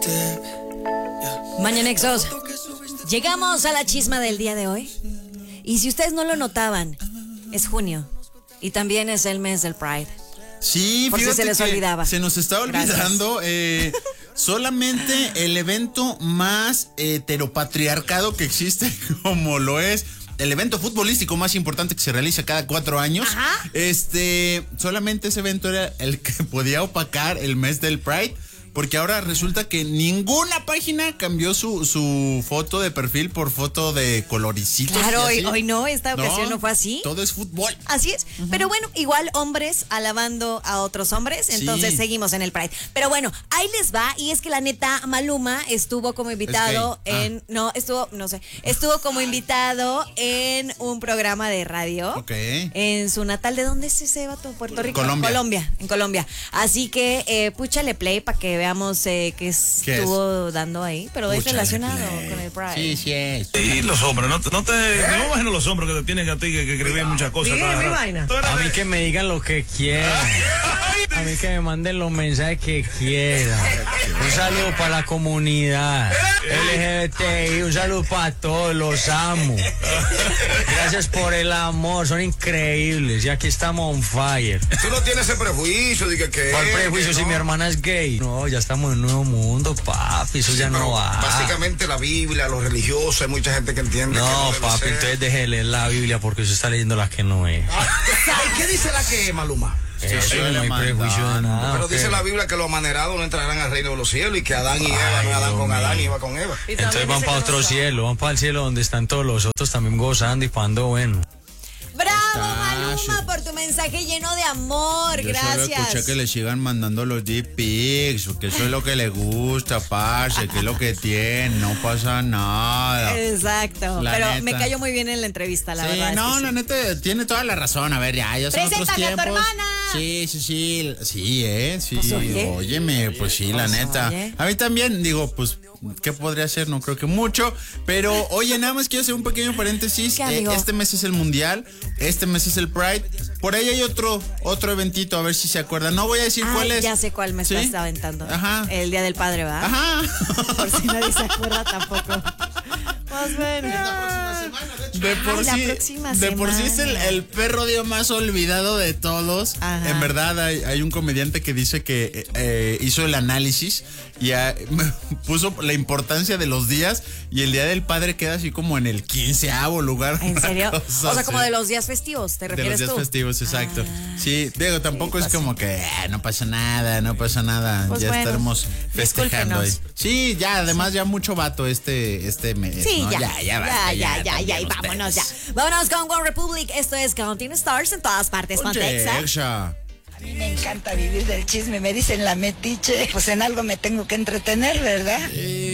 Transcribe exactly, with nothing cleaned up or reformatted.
Mañanexos, llegamos a la chisma del día de hoy. Y si ustedes no lo notaban, es junio y también es el mes del Pride. Sí, por si se les olvidaba. Se nos está olvidando eh, solamente el evento más heteropatriarcado que existe, como lo es el evento futbolístico más importante que se realiza cada cuatro años. Ajá. Este, solamente ese evento era el que podía opacar el mes del Pride. Porque ahora resulta que ninguna página cambió su, su foto de perfil por foto de coloricitos. Claro, hoy, hoy no, esta ocasión no, no fue así. Todo es fútbol. Así es. Uh-huh. Pero bueno, igual hombres alabando a otros hombres, entonces sí. Seguimos en el Pride. Pero bueno, ahí les va, y es que la neta, Maluma estuvo como invitado en... Ah. No, estuvo, no sé, estuvo como invitado en un programa de radio. Ok. En su natal, ¿de dónde es ese vato? Puerto Rico. Colombia. Colombia, en Colombia. Así que, eh, púchale play para que veamos eh, qué estuvo ¿Qué dando ahí, pero Pucha es relacionado con el Pride. Sí, sí es. Y los hombres, no, no te, no imagino los hombres que te tienen a ti que, que escribir muchas cosas. Mira, mi vaina. A mí que me digan lo que quieran. A mí que me manden los mensajes que quieran. Un saludo para la comunidad L G B T I, un saludo para todos, los amo. Gracias por el amor, son increíbles. Y aquí estamos on fire. Tú no tienes ese prejuicio de que... que ¿Cuál prejuicio que si no? mi hermana es gay? No, ya estamos en un nuevo mundo, papi, eso ya no va. Básicamente la Biblia, los religiosos, hay mucha gente que entiende no, que no debe papi, ser. Entonces deje de leer la Biblia porque usted está leyendo la que no es. ¿Y qué dice la que es, Maluma? Eso no hay prejuicio de nada. Pero okay. Dice la Biblia que los amanerados no entrarán al reino de los cielos y que Adán y Eva Ay, no Adán con Adán y Eva con Eva. Entonces van para otro cielo, van para el cielo donde están todos los otros también gozando y pando bueno. ¡Bravo, Maluma, por tu mensaje lleno de amor! Yo Gracias. Solo escuché que le sigan mandando los dick pics, que eso es lo que le gusta, parce, que es lo que tiene, no pasa nada. Exacto, la pero neta. me cayó muy bien en la entrevista, la sí, verdad. No, es que la sí. neta, tiene toda la razón. A ver, ya, ya son otros ¡Preséntame tiempos. a tu hermana! Sí, sí, sí, sí, eh, sí. Pues, oye. Óyeme, pues sí, la Pues, neta. oye. A mí también, digo, pues, ¿qué podría hacer? No creo que mucho, pero oye, nada más quiero hacer un pequeño paréntesis. ¿Qué, eh, este mes es el Mundial, este mes es el Pride. Por ahí hay otro, otro eventito, a ver si se acuerdan. No voy a decir Ay, cuál es. Ya sé cuál me ¿Sí? estás aventando. Ajá. El Día del Padre, ¿va? Ajá. Por si nadie se acuerda tampoco. Pues bueno. De por Ay, la sí, próxima de por sí es el, semana. el perro día más olvidado de todos. Ajá. En verdad hay, hay un comediante que dice que eh, hizo el análisis y eh, puso la importancia de los días y el Día del Padre queda así como en el quinceavo lugar. ¿En serio? Cosa O sea, como así. de los días festivos, ¿te De refieres los días tú? festivos, exacto. Ah. Sí, digo, tampoco Sí, es pues como que eh, no pasa nada, no pasa nada. Pues ya bueno, estaremos festejando ahí. discúlpenos. Sí, ya, además sí. Ya mucho vato este, este mes. Sí, ¿no? ya, ya, ya, ya, basta, ya, ya, ya, y también vámonos ya. ustedes. Vámonos con One Republic. Esto es Counting Stars en todas partes. Ponte Exa. Exa. A mí me encanta vivir del chisme, me dicen la metiche, pues en algo me tengo que entretener, ¿verdad? Sí.